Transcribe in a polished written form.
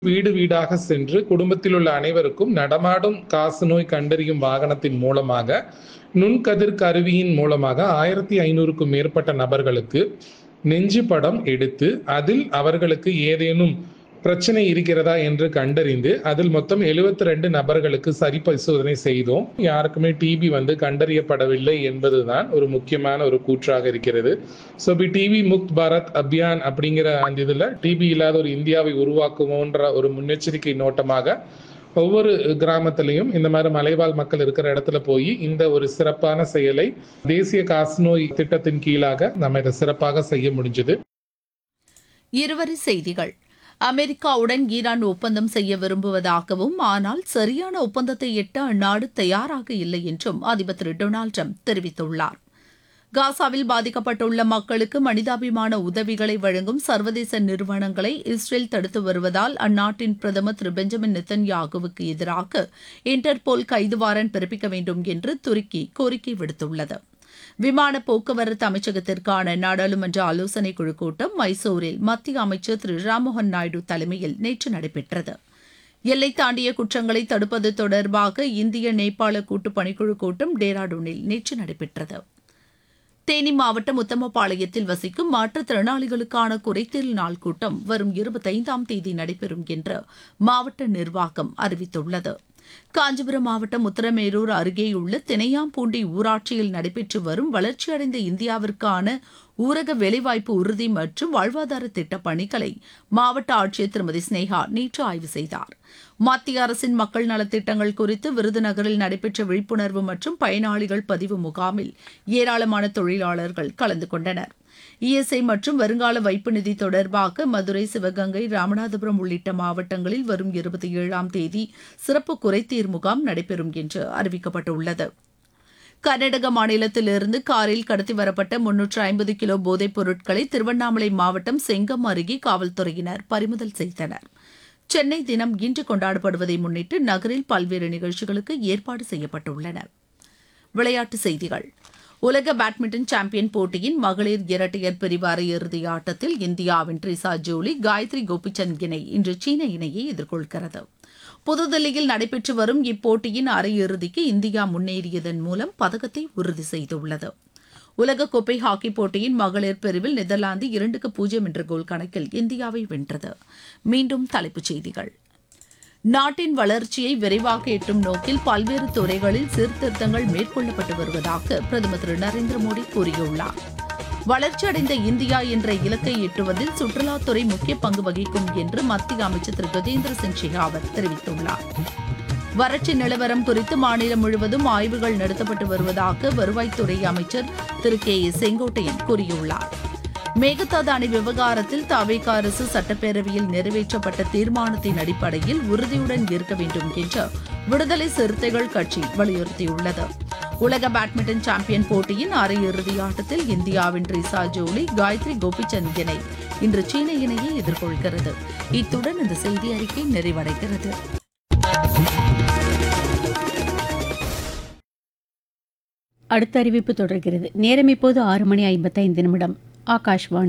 வீடு வீடாக சென்று குடும்பத்தில் உள்ள அனைவருக்கும் நடமாடும் காசநோய் கண்டறியும் வாகனத்தின் மூலமாக நுண்கதிர் கருவியின் மூலமாக 1500க்கும் மேற்பட்ட நபர்களுக்கு நெஞ்சு படம் எடுத்து அதில் அவர்களுக்கு ஏதேனும் பிரச்சனை இருக்கிறதா என்று கண்டறிந்து அதில் மொத்தம் 72 நபர்களுக்கு சரி பரிசோதனை செய்தோம். யாருக்குமே டிபி கண்டறியப்படவில்லை என்பதுதான் ஒரு முக்கியமான ஒரு கூற்றாக இருக்கிறது. ஸோ டிபி முக்த் பாரத் அபியான் அப்படிங்கிற அந்த இதில் டிபி இல்லாத ஒரு இந்தியாவை உருவாக்குவோன்ற ஒரு முன்னெச்சரிக்கை நோட்டமாக ஒவ்வொரு கிராமத்திலையும் இந்த மாதிரி மலைவாழ் மக்கள் இருக்கிற இடத்துல போய் இந்த ஒரு சிறப்பான செயலை தேசிய காசநோய் திட்டத்தின் கீழாக நம்ம இதை சிறப்பாக செய்ய முடிஞ்சது. இருவரி செய்திகள். அமெரிக்காவுடன் ஈரான் ஒப்பந்தம் செய்ய விரும்புவதாகவும் ஆனால் சரியான ஒப்பந்தத்தை எட்ட அந்நாடு தயாராக இல்லை என்றும் அதிபர் திரு டொனால்டு ட்ரம்ப் தெரிவித்துள்ளார். காசாவில் பாதிக்கப்பட்டுள்ள மக்களுக்கு மனிதாபிமான உதவிகளை வழங்கும் சர்வதேச நிறுவனங்களை இஸ்ரேல் தடுத்து வருவதால் அந்நாட்டின் பிரதமர் திரு பெஞ்சமின் நெத்தன்யாகுவுக்கு எதிராக இன்டர்போல் கைது வாரண்ட் பிறப்பிக்க வேண்டும் என்று துருக்கி கோரிக்கை விடுத்துள்ளது. விமான போக்குவரத்து அமைச்சகத்திற்கான நாடாளுமன்ற ஆலோசனைக் குழு கூட்டம் மைசூரில் மத்திய அமைச்சர் திரு ராம்மோகன் நாயுடு தலைமையில் நேற்று நடைபெற்றது. எல்லை தாண்டிய குற்றங்களை தடுப்பது தொடர்பாக இந்திய நேபாள கூட்டு பணிக்குழு கூட்டம் டேராடூனில் நேற்று நடைபெற்றது. தேனி மாவட்டம் உத்தமபாளையத்தில் வசிக்கும் மாற்றுத்திறனாளிகளுக்கான குறைதீர் நாள் கூட்டம் வரும் 25ஆம் தேதி நடைபெறும் என்று மாவட்ட நிர்வாகம் அறிவித்துள்ளது. காஞ்சிபுரம் மாவட்டம் உத்தரமேரூர் அருகேயுள்ள தினையாம்பூண்டி ஊராட்சியில் நடைபெற்று வரும் வளர்ச்சியடைந்த இந்தியாவிற்கான ஊரக வேலைவாய்ப்பு உறுதி மற்றும் வாழ்வாதார திட்டப் பணிகளை மாவட்ட ஆட்சியர் திருமதி ஸ்னேகா நேற்று ஆய்வு செய்தார். மத்திய அரசின் மக்கள் நலத்திட்டங்கள் குறித்து விருதுநகரில் நடைபெற்ற விழிப்புணர்வு மற்றும் பயனாளிகள் பதிவு முகாமில் ஏராளமான தொழிலாளர்கள் கலந்து கொண்டனர். இஎஸ்ஐ மற்றும் வருங்கால வைப்பு நிதி தொடர்பாக மதுரை, சிவகங்கை, ராமநாதபுரம் உள்ளிட்ட மாவட்டங்களில் வரும் 27ஆம் தேதி சிறப்பு குறைதீர் முகாம் நடைபெறும் என்று அறிவிக்கப்பட்டுள்ளது. கர்நாடக மாநிலத்திலிருந்து காரில் கடத்தி வரப்பட்ட 350 கிலோ போதைப் பொருட்களை திருவண்ணாமலை மாவட்டம் செங்கம் அருகே காவல்துறையினர் பறிமுதல் செய்தனர். சென்னை தினம் இன்று கொண்டாடப்படுவதை முன்னிட்டு நகரில் பல்வேறு நிகழ்ச்சிகளுக்கு ஏற்பாடு செய்யப்பட்டுள்ளன. விளையாட்டுச் செய்திகள். உலக பேட்மிண்டன் சாம்பியன் போட்டியின் மகளிர் இரட்டையர் பிரிவு அரையிறுதி ஆட்டத்தில் இந்தியாவின் ட்ரிசா ஜோலி, காயத்ரி கோபிசந்த் இணை இன்று சீன இணையை எதிர்கொள்கிறது. புதுதில்லியில் நடைபெற்று வரும் இப்போட்டியின் அரையிறுதிக்கு இந்தியா முன்னேறியதன் மூலம் பதக்கத்தை உறுதி செய்துள்ளது. உலகக்கோப்பை ஹாக்கிப் போட்டியின் மகளிர் பிரிவில் நெதர்லாந்து 2-0 என்ற கோல் கணக்கில் இந்தியாவை வென்றது. மீண்டும் தலைப்புச் செய்திகள். நாட்டின் வளர்ச்சியை விரைவாக எட்டும் நோக்கில் பல்வேறு துறைகளில் சீர்திருத்தங்கள் மேற்கொள்ளப்பட்டு வருவதாக பிரதமர் திரு நரேந்திர மோடி கூறியுள்ளார். வளர்ச்சியடைந்த இந்தியா என்ற இலக்கை எட்டுவதில் சுற்றுலாத்துறை முக்கிய பங்கு வகிக்கும் என்று மத்திய அமைச்சர் திரு கஜேந்திர சிங் ஷெகாவத் தெரிவித்துள்ளார். வறட்சி நிலவரம் குறித்து மாநிலம் முழுவதும் ஆய்வுகள் நடத்தப்பட்டு வருவதாக வருவாய்த்துறை அமைச்சர் திரு கே ஏ செங்கோட்டையன் கூறியுள்ளார். மேகதாது அணை விவகாரத்தில் தவேக அரசு சட்டப்பேரவையில் நிறைவேற்றப்பட்ட தீர்மானத்தின் அடிப்படையில் உறுதியுடன் இருக்க வேண்டும் என்று விடுதலை சிறுத்தைகள் கட்சி வலியுறுத்தியுள்ளது. உலக பேட்மிண்டன் சாம்பியன் போட்டியின் அரையிறுதி ஆட்டத்தில் இந்தியாவின் ட்ரிசா ஜோலி, காயத்ரி கோபிசந்த் இணை இன்று சீன இணையை எதிர்கொள்கிறது. இத்துடன் இந்த செய்தி அறிக்கை நிறைவடைகிறது. அடுத்த அறிவிப்பு தொடர்கிறது. நேரம் இப்போது 6:55 ஆகாஷ்வாணி.